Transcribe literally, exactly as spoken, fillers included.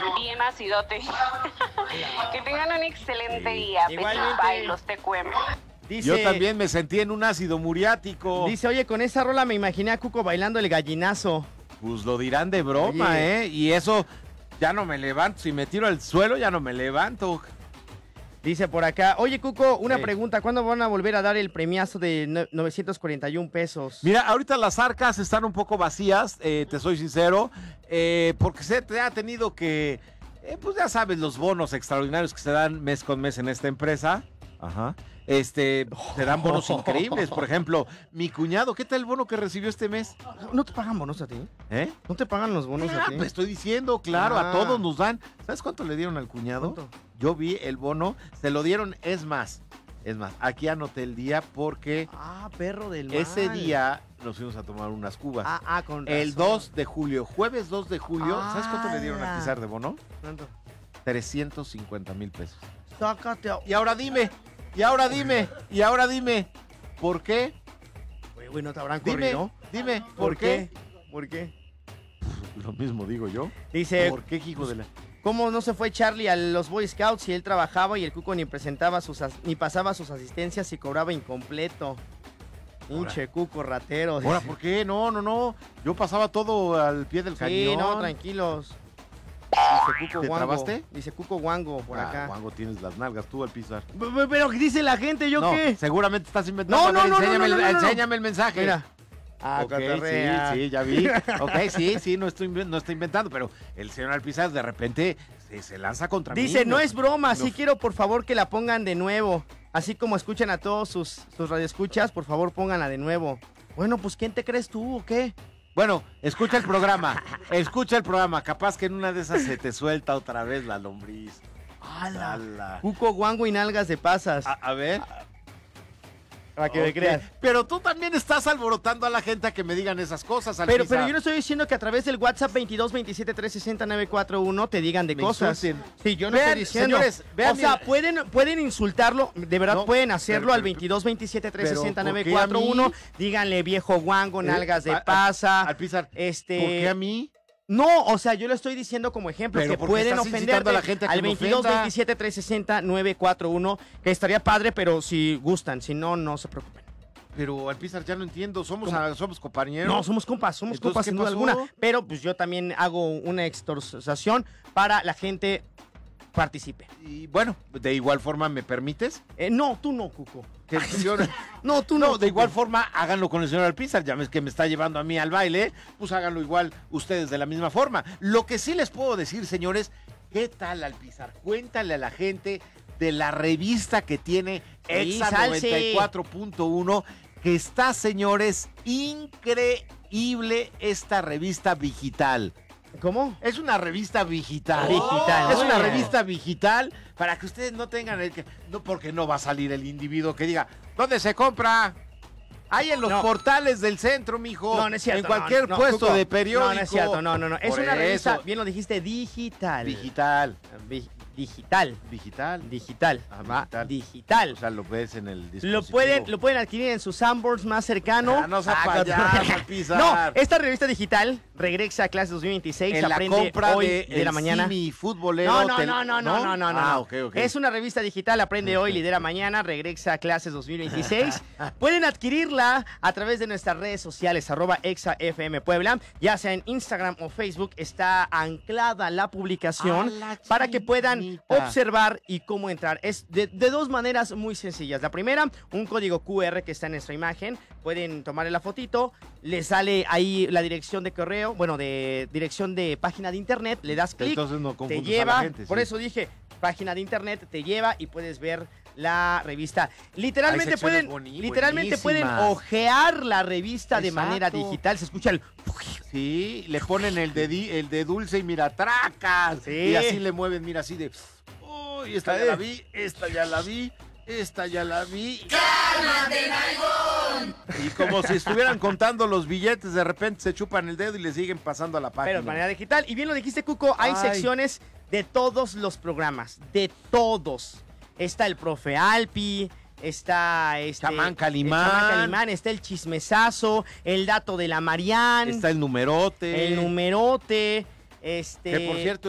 bien acidote. Que tengan un excelente día. Igualmente. Bye, los T Q M. Dice, Yo también me sentí en un ácido muriático. Dice, oye, con esa rola me imaginé a Cuco bailando el gallinazo. Pues lo dirán de broma, Oye. ¿eh? Y eso, ya no me levanto. Si me tiro al suelo, ya no me levanto. Dice por acá, oye Cuco, una Sí. pregunta, ¿cuándo van a volver a dar el premiazo de no- novecientos cuarenta y un pesos? Mira, ahorita las arcas están un poco vacías, eh, te soy sincero, eh, porque se te ha tenido que, eh, pues ya sabes, los bonos extraordinarios que se dan mes con mes en esta empresa. Ajá. Este, te dan bonos increíbles. Por ejemplo, mi cuñado, ¿qué tal el bono que recibió este mes? ¿No te pagan bonos a ti? ¿Eh? ¿No te pagan los bonos Ah, a ti? pues estoy diciendo, claro, Ah. a todos nos dan. ¿Sabes cuánto le dieron al cuñado? ¿Cuánto? Yo vi el bono, se lo dieron, es más, es más, aquí anoté el día porque Ah, perro del mal. ese día nos fuimos a tomar unas cubas. Ah, ah, con El razón. dos de julio, jueves dos de julio, ¿sabes cuánto le dieron a ¡Hala! Pizar de bono? ¿Cuánto? trescientos cincuenta mil pesos. Sácate a... Y ahora dime, y ahora dime, y ahora dime, ¿por qué? Güey, güey, ¿no te habrán Dime, corrido? dime, ¿por, ¿Por qué? qué? ¿Por qué? Lo mismo digo yo. Dice, ¿Por qué, hijo de la...? ¿cómo no se fue Charlie a los Boy Scouts si él trabajaba y el Cuco ni presentaba sus as- ni pasaba sus asistencias y cobraba incompleto? Pinche Cuco ratero. Ahora, dice. ¿por qué? No, no, no. Yo pasaba todo al pie del Sí, cañón. no, tranquilos. Dice Cuco ¿Te Wango. trabaste? Dice Cuco Wango por Ah, acá. Juanjo, tienes las nalgas tú al pisar. B- b- Pero ¿qué dice la gente? ¿Yo No, qué? seguramente estás inventando. No, A no, ver, no, no, enséñame, no, el, no, no, no. enséñame el mensaje. Mira. Ah, Ok, cotorrea. sí, sí, ya vi. Ok, sí, sí, no estoy, inven- no estoy inventando, pero el señor Alpizar de repente se, se lanza contra mí. Dice, no es broma, sí no- quiero por favor que la pongan de nuevo. Así como escuchan a todos sus, sus radioescuchas, por favor pónganla de nuevo. Bueno, pues ¿quién te crees tú o qué? Bueno, escucha el programa, escucha el programa. Capaz que en una de esas se te suelta otra vez la lombriz. ¡Hala! Ala. Cuco Wango y nalgas de pasas. A, a ver. para que me Ok, creas. Pero tú también estás alborotando a la gente a que me digan esas cosas, Pero, Alpizar. pero yo no estoy diciendo que a través del WhatsApp veintidós veintisiete trescientos sesenta nueve cuatro uno te digan de Me cosas. insulten. Sí, yo no Vean, estoy diciendo. señores, vean o sea, mi- pueden, pueden insultarlo, de verdad No, pueden hacerlo pero- al pero- veintidós veintisiete trescientos sesenta nueve ¿por qué a cuatro uno. mí? Díganle viejo guango, Eh, nalgas de a- a- pasa. Alpizar, este. ¿por qué a mí? No, o sea, yo lo estoy diciendo como ejemplo, Pero que ¿por qué pueden estás incitando ofenderte a la gente a que al me veintidós ofenda? veintisiete trescientos sesenta nueve cuatro uno, que estaría padre, pero si gustan, si no, no se preocupen. Pero Alpizar, ya no entiendo. Somos, ¿Cómo? a- somos compañeros. No, somos compas, somos Entonces, compas ¿qué sin duda pasó? alguna, pero pues yo también hago una extorsión para la gente participe. Y bueno, de igual forma, ¿me permites? Eh, no, tú no, Cuco. Que el señor- No, tú no. No, de Cuco. igual forma, háganlo con el señor Alpizar. Ya ves que me está llevando a mí al baile, pues háganlo igual ustedes de la misma forma. Lo que sí les puedo decir, señores, ¿qué tal Alpizar? Cuéntale a la gente de la revista que tiene Sí, Exa Salse. noventa y cuatro punto uno, que está, señores, increíble esta revista digital. ¿Cómo? Es una revista digital. Digital, Es muy una bien. revista digital para que ustedes no tengan el que. No, porque no va a salir el individuo que diga, ¿dónde se compra? Ahí en los No. portales del centro, mijo. No, no es cierto. En cualquier no, no, puesto Cuco. de periódico. No, no es cierto, no, no, no. Es Por una revista, eso. bien lo dijiste, digital. Digital. Vi- digital. Digital. Digital. Ah, va, digital. digital. O sea, lo ves en el dispositivo. Lo pueden, lo pueden adquirir en su Sanborns más cercano. Ah, no sea Ah, payaso, cotorrea. Alpizar. No, esta revista digital regresa a clase dos mil veintiséis. En la aprende compra hoy de, de, la el mañana. Simi futbolero. No, no, te- no, no, no, no, no, no. Ah, ok, ok. Es una revista digital, aprende hoy, lidera mañana, regresa a clases dos mil veintiséis. Pueden adquirirla a través de nuestras redes sociales, arroba exafm Puebla, ya sea en Instagram o Facebook, está anclada la publicación A la para que puedan chinita. observar y cómo entrar. Es de, de dos maneras muy sencillas. La primera, un código cu erre que está en nuestra imagen. Pueden tomarle la fotito, le sale ahí la dirección de correo, bueno, de dirección de página de internet, le das clic, Entonces no te confundas lleva, a la gente. por sí. eso dije, página de internet, te lleva y puedes ver la revista. Literalmente Hay secciones pueden, boni- literalmente pueden buenísimas. ojear la revista de Exacto. manera digital. Se escucha el... Sí, le ponen el de, di- el de dulce y mira, tracas. Sí. Y así le mueven, mira, así de. Uy, esta ya la vi, esta ya la vi, esta ya la vi. ¡Cálmate, nalgón! Y como si estuvieran contando los billetes, de repente se chupan el dedo y le siguen pasando a la página. Pero de manera digital. Y bien lo dijiste, Cuco, hay Ay. secciones de todos los programas, de todos. Está el profe Alpi, está este, Chamán Calimán. el Chamán Calimán, está el chismesazo, el dato de la Marian, Está el numerote. el numerote, este... Que por cierto,